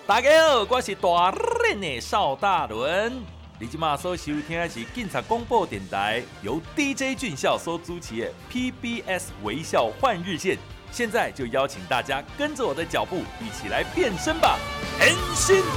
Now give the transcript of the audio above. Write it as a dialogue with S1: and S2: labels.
S1: 大家好，我是大人的邵大伦。你今马所收听的是警察广播电台，由 DJ 俊孝所主持的 PBS 微笑换日线。现在就邀请大家跟着我的脚步，一起来变身吧！変身